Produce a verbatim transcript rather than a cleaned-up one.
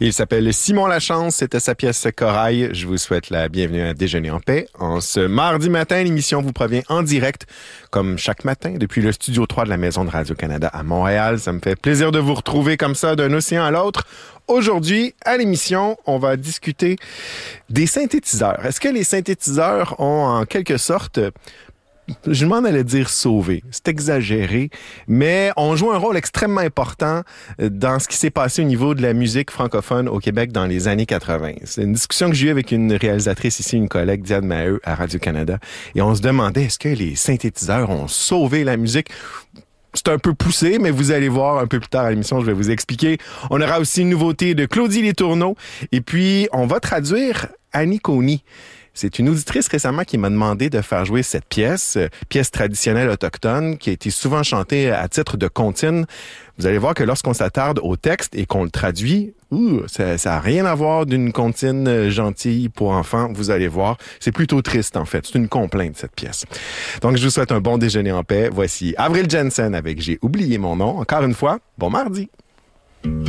Il s'appelle Simon Lachance, c'était sa pièce Corail. Je vous souhaite la bienvenue à Déjeuner en paix. En ce mardi matin, l'émission vous provient en direct, comme chaque matin, depuis le studio trois de la Maison de Radio-Canada à Montréal. Ça me fait plaisir de vous retrouver comme ça, d'un océan à l'autre. Aujourd'hui, à l'émission, on va discuter des synthétiseurs. Est-ce que les synthétiseurs ont en quelque sorte... Je m'en allais dire sauver. C'est exagéré, mais on joue un rôle extrêmement important dans ce qui s'est passé au niveau de la musique francophone au Québec dans les années quatre-vingt. C'est une discussion que j'ai eue avec une réalisatrice ici, une collègue, Diane Maheu, à Radio-Canada, et on se demandait, est-ce que les synthétiseurs ont sauvé la musique? C'est un peu poussé, mais vous allez voir un peu plus tard à l'émission, je vais vous expliquer. On aura aussi une nouveauté de Claudie Letourneau, et puis on va traduire Annie Coney. C'est une auditrice récemment qui m'a demandé de faire jouer cette pièce, pièce traditionnelle autochtone, qui a été souvent chantée à titre de comptine. Vous allez voir que lorsqu'on s'attarde au texte et qu'on le traduit, ouh, ça n'a rien à voir d'une comptine gentille pour enfants. Vous allez voir, c'est plutôt triste en fait. C'est une complainte, cette pièce. Donc, je vous souhaite un bon déjeuner en paix. Voici Avril Jensen avec J'ai oublié mon nom. Encore une fois, bon mardi.